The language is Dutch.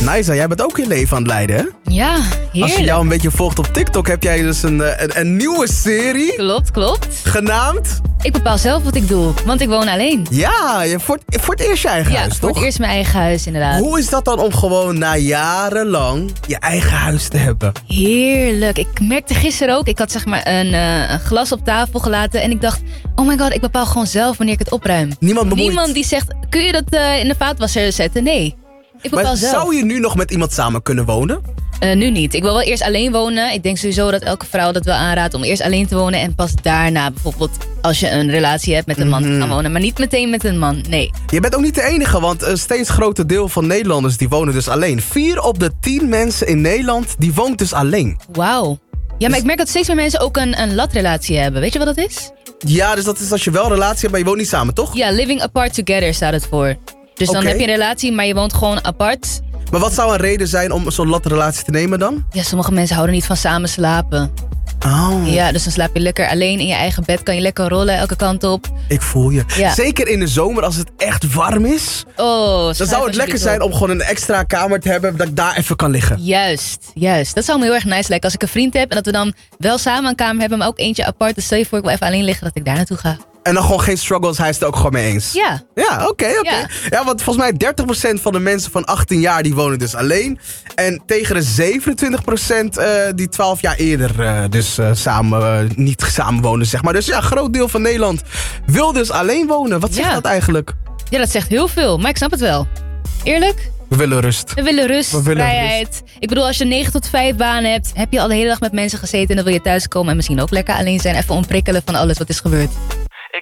Naisa, jij bent ook je leven aan het leiden, hè? Ja, heerlijk. Als je jou een beetje volgt op TikTok, heb jij dus een nieuwe serie Klopt. genaamd... Ik bepaal zelf wat ik doe, want ik woon alleen. Ja, voor het eerst je eigen huis, toch? Voor het eerst mijn eigen huis, inderdaad. Hoe is dat dan om gewoon na jarenlang je eigen huis te hebben? Heerlijk. Ik merkte gisteren ook, ik had zeg maar een glas op tafel gelaten en ik dacht, oh my god, ik bepaal gewoon zelf wanneer ik het opruim. Niemand bemoeit. Niemand die zegt, kun je dat in de vaatwasser zetten? Nee. Ik bepaal Maar zelf. zou je nu nog met iemand samen kunnen wonen? Nu niet. Ik wil wel eerst alleen wonen. Ik denk sowieso dat elke vrouw dat wel aanraadt om eerst alleen te wonen. En pas daarna bijvoorbeeld als je een relatie hebt met een man te gaan wonen. Maar niet meteen met een man, nee. Je bent ook niet de enige, want een steeds groter deel van Nederlanders die wonen dus alleen. 4 op de 10 mensen in Nederland die woont dus alleen. Wauw. Ja, maar ik merk dat steeds meer mensen ook een latrelatie hebben. Weet je wat dat is? Ja, dus dat is als je wel een relatie hebt, maar je woont niet samen, toch? Ja, living apart together staat het voor. Dus dan Oké. heb je een relatie, maar je woont gewoon apart. Maar wat zou een reden zijn om zo'n latrelatie te nemen dan? Ja, sommige mensen houden niet van samen slapen. Oh, Ja, dus dan slaap je lekker alleen in je eigen bed. Kan je lekker rollen elke kant op. ik voel je. Ja. Zeker in de zomer als het echt warm is. Oh, Dan zou het lekker zijn om gewoon een extra kamer te hebben dat ik daar even kan liggen. Juist. Dat zou me heel erg nice lijken. Als ik een vriend heb en dat we dan wel samen een kamer hebben, maar ook eentje apart. Dus stel je voor, ik wil even alleen liggen, dat ik daar naartoe ga. En dan gewoon geen struggles, hij is het er ook gewoon mee eens. Ja. Ja, oké. Ja. Ja, want volgens mij 30% van de mensen van 18 jaar die wonen dus alleen. En tegen de 27% die 12 jaar eerder niet samen wonen, zeg maar. Dus ja, een groot deel van Nederland wil dus alleen wonen. Wat zegt Ja. dat eigenlijk? Ja, dat zegt heel veel, maar ik snap het wel. Eerlijk? We willen rust. We willen rust, We willen vrijheid. Ik bedoel, als je 9 tot 5 baan hebt, heb je al de hele dag met mensen gezeten en dan wil je thuiskomen en misschien ook lekker alleen zijn. Even ontprikkelen van alles wat is gebeurd.